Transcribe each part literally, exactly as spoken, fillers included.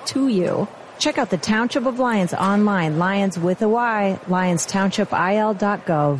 to you. Check out the Township of Lyons online, Lyons with a Y, lyons township I L dot gov.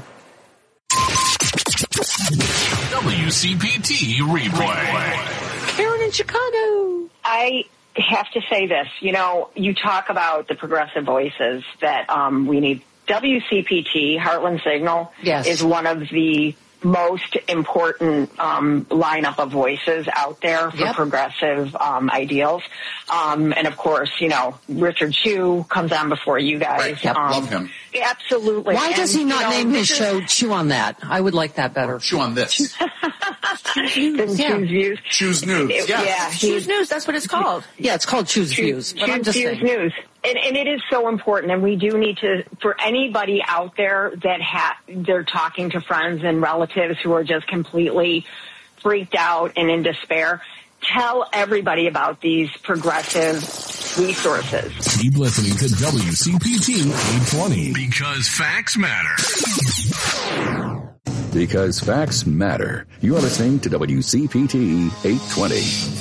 W C P T replay. Karen in Chicago. I have to say this. You know, you talk about the progressive voices that um, we need. W C P T, Heartland Signal, yes. is one of the most important um, lineup of voices out there for yep. progressive um, ideals. Um, and, of course, you know, Richard Chew comes on before you guys. Right. Yep. Um, Love him. Absolutely. Why and, does he not you know, name his is, show Chew on That? I would like that better. Chew on this. Choose yeah. Views. Choose News. It, yeah. yeah Choose News, that's what it's called. Yeah, it's called Choose Views. Choose, But I'm just Choose saying. News. And, and it is so important, and we do need to, for anybody out there that ha- they're talking to friends and relatives who are just completely freaked out and in despair, tell everybody about these progressive resources. Keep listening to W C P T eight twenty. Because facts matter. Because facts matter. You are listening to W C P T eight twenty.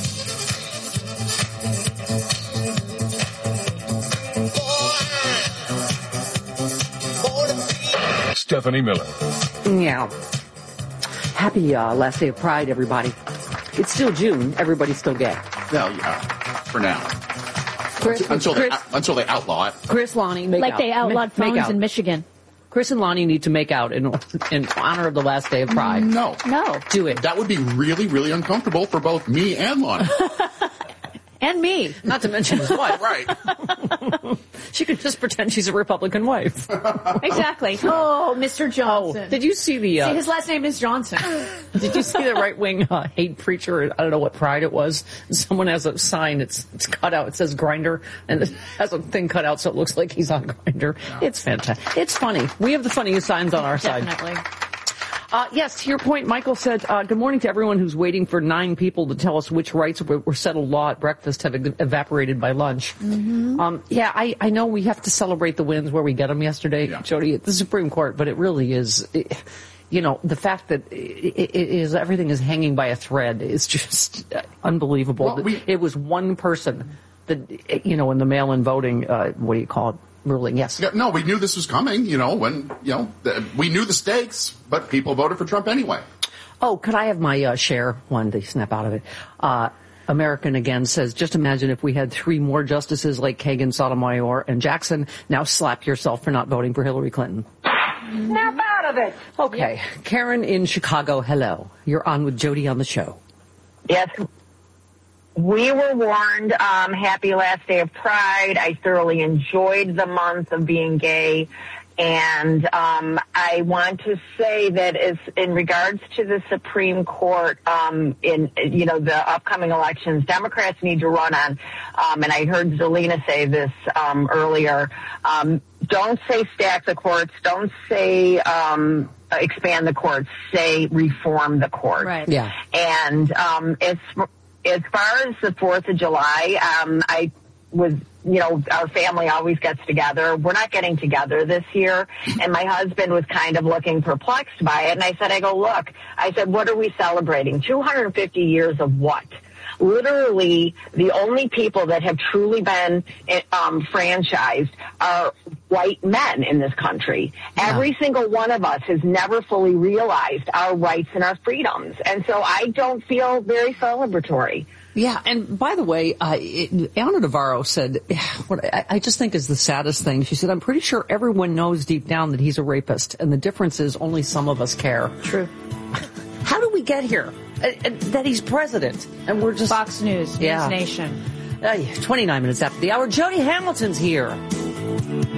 Stephanie Miller. Yeah. Happy uh, last day of Pride, everybody. It's still June. Everybody's still gay. Well, yeah, for now. Chris, Until they, Chris, until they outlaw it. Chris, Lonnie, make Like out. they outlawed Ma- make phones out. in Michigan. Chris and Lonnie need to make out in in honor of the last day of Pride. No. No. Do it. That would be really, really uncomfortable for both me and Lonnie. And me. Not to mention his wife. Right. She could just pretend she's a Republican wife. Exactly. Oh, Mister Johnson. Did you see the... Uh, See, his last name is Johnson. Did you see the right-wing uh, hate preacher? I don't know what Pride it was. Someone has a sign. It's, it's cut out. It says Grindr, and it has a thing cut out so it looks like he's on Grindr. It's fantastic. It's funny. We have the funniest signs on our side. Definitely. Uh, yes, to your point, Michael said, uh, good morning to everyone who's waiting for nine people to tell us which rights were, were settled law at breakfast have ev- evaporated by lunch. Mm-hmm. Um, yeah, I, I know we have to celebrate the wins where we get them yesterday, Yeah. Jody, at the Supreme Court, but it really is, it, you know, the fact that it, it is everything is hanging by a thread is just unbelievable. Well, we- it was one person that, you know, in the mail-in voting, uh, what do you call it? Ruling, yes. Yeah, no, we knew this was coming, you know, when, you know, the, we knew the stakes, but people voted for Trump anyway. Oh, could I have my uh, share one to snap out of it? Uh, American again says, just imagine if we had three more justices like Kagan, Sotomayor, and Jackson. Now slap yourself for not voting for Hillary Clinton. Snap out of it. Okay. Yep. Karen in Chicago, hello. You're on with Jody on the show. Yes. We were warned. Um, happy last day of Pride. I thoroughly enjoyed the month of being gay. And um, I want to say that as in regards to the Supreme Court, um, in you know the upcoming elections, Democrats need to run on. Um, and I heard Zelina say this um, earlier. Um, don't say stack the courts. Don't say um, expand the courts. Say reform the courts. Right. Yeah. And um, it's. As far as the fourth of July, um, I was, you know, our family always gets together. We're not getting together this year. And my husband was kind of looking perplexed by it. And I said, I go, look, I said, what are we celebrating? two hundred fifty years of what? Literally, the only people that have truly been um, franchised are white men in this country. Yeah. Every single one of us has never fully realized our rights and our freedoms. And so I don't feel very celebratory. Yeah, and by the way, uh, it, Anna Navarro said, what I, I just think is the saddest thing. She said, I'm pretty sure everyone knows deep down that he's a rapist, and the difference is only some of us care. True. How do we get here? Uh, uh, that he's president, and we're just... Fox News, yeah. News Nation. Uh, twenty-nine minutes after the hour, Jody Hamilton's here.